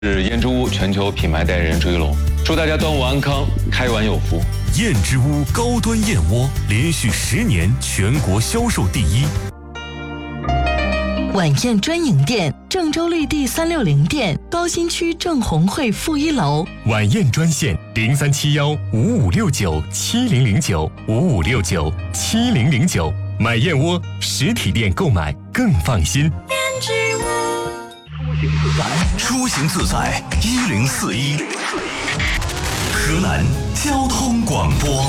是燕之屋全球品牌代言人朱一龙，祝大家端午安康，开碗有福。 燕之屋高端燕窝连续10年全国销售第一。 晚宴专营店，郑州绿地360店，高新区郑红汇负1楼。 晚宴专线03715569700955697009。买燕窝实体店购买更放心。 出行自在1041，河南交通广播。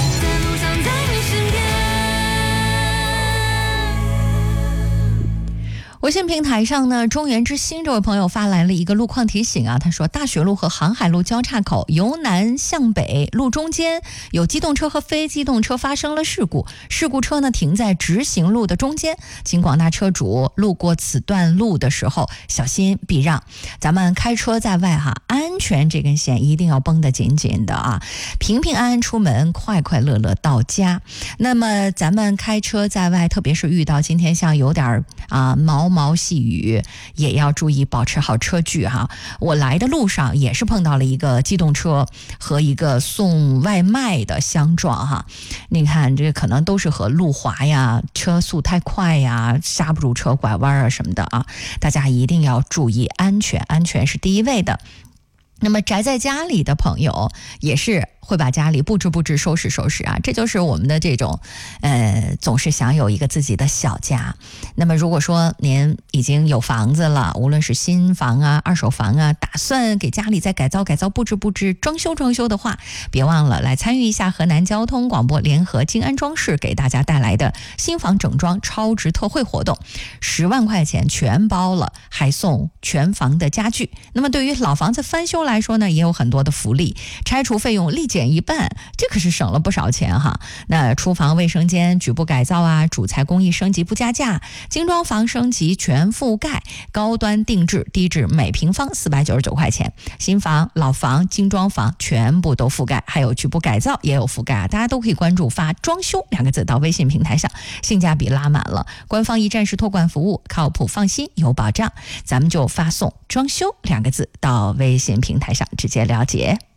微信平台上呢，中原之星这位朋友发来了一个路况提醒啊，他说大学路和航海路交叉口由南向北路中间有机动车和非机动车发生了事故，事故车呢停在直行路的中间，请广大车主路过此段路的时候小心避让。咱们开车在外哈，安全这根线一定要绷得紧紧的啊，平平安安出门，快快乐乐到家。那么咱们开车在外，特别是遇到今天像有点毛毛细雨，也要注意保持好车距哈。我来的路上也是碰到了一个机动车和一个送外卖的相撞哈。你看这可能都是和路滑呀、车速太快呀、刹不住车拐弯啊什么的啊，大家一定要注意安全，安全是第一位的。那么宅在家里的朋友也是会把家里布置收拾啊，这就是我们的这种总是想有一个自己的小家。那么如果说您已经有房子了，无论是新房啊、二手房啊，打算给家里再改造布置装修的话，别忘了来参与一下河南交通广播联合金安装饰给大家带来的新房整装超值特惠活动，10万块钱全包了，还送全房的家具。那么对于老房子翻修来说呢，也有很多的福利，拆除费用立减1半，这可是省了不少钱哈。那厨房卫生间局部改造啊，主材工艺升级不加价，精装房升级全覆盖，高端定制低至每平方499块钱，新房老房精装房全部都覆盖，还有局部改造也有覆盖啊。大家都可以关注发装修2个字到微信平台上，性价比拉满了，官方一站式托管服务，靠谱放心有保障，咱们就发送装修2个字到微信平台上直接了解。